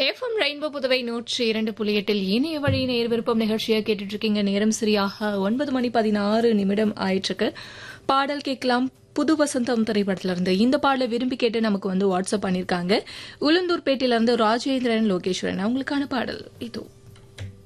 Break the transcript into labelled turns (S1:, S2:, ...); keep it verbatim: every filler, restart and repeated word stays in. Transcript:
S1: FM rainbow Puduvai நூற்றி இரண்டு புள்ளி எட்டில் இணைய வழி நேர் விருப்பம் நிகழ்ச்சியை கேட்டுட்டு இருக்கீங்க. நேரம் சரியாக ஒன்பது மணி பதினாறு நிமிடம் ஆயிற்றுக்கு. பாடல் கேட்கலாம். புது வசந்தம் திரைப்படத்துல இருந்து இந்த பாடலை விரும்பி கேட்டு நமக்கு வந்து வாட்ஸ்அப் பண்ணிருக்காங்க. உளுந்தூர்பேட்டையில இருந்து ராஜேந்திரன் லோகேஸ்வரன். அவங்களுக்கான பாடல் இதோ.